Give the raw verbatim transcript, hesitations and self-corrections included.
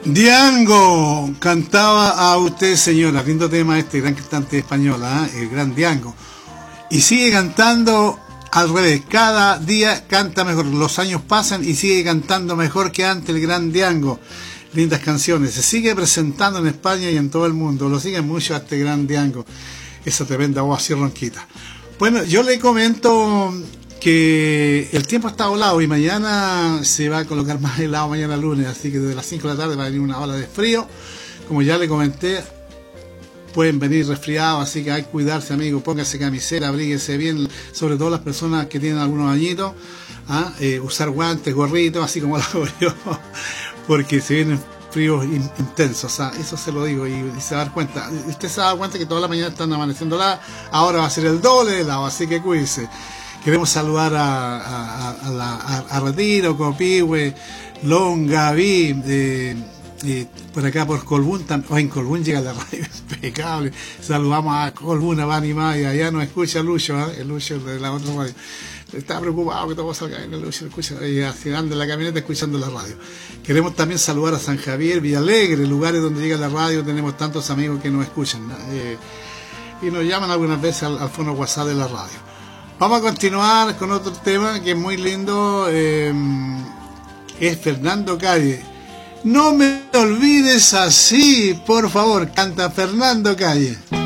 Diango cantaba a usted, señora, lindo tema este, gran cantante española, ¿eh? El gran Diango. Y sigue cantando al revés, cada día canta mejor, los años pasan y sigue cantando mejor que antes el gran Diango. Lindas canciones, se sigue presentando en España y en todo el mundo, lo siguen mucho a este gran Diango, esa tremenda voz así ronquita. Bueno, yo le comento que el tiempo está helado y mañana se va a colocar más helado, mañana lunes, así que desde las cinco de la tarde va a venir una ola de frío. Como ya le comenté, pueden venir resfriados, así que hay que cuidarse, amigos, póngase camiseta, abríguese bien, sobre todo las personas que tienen algunos añitos, ¿ah? eh, usar guantes, gorritos, así como lo hago yo, porque se vienen fríos in, intensos, ¿ah? Eso se lo digo y, y se va a dar cuenta. Usted se da cuenta que toda la mañana están amaneciendo la, ahora va a ser el doble de helado, así que cuídese. Queremos saludar a, a, a, la, a, a Retiro, Copihue, Longa, Vi, eh, eh, por acá por Colbún, oh, en Colbún llega la radio impecable. Saludamos a Colbún, a Bani Maya, allá nos escucha Lucho, ¿eh? El Lucho de la otra radio. Está preocupado que todo salga bien, el Lucho escucha, y anda en la camioneta escuchando la radio. Queremos también saludar a San Javier, Villalegre, lugares donde llega la radio, tenemos tantos amigos que nos escuchan, ¿no? eh, y nos llaman algunas veces al, al fono WhatsApp de la radio. Vamos a continuar con otro tema que es muy lindo, eh, es Fernando Calle. No me olvides así, por favor, canta Fernando Calle.